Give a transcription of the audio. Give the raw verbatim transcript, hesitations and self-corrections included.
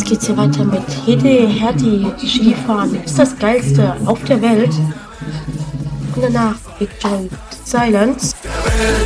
geht's hier weiter mit Hedi Herdi Skifahren. Ist das geilste auf der Welt. Und danach Big Joe Silence.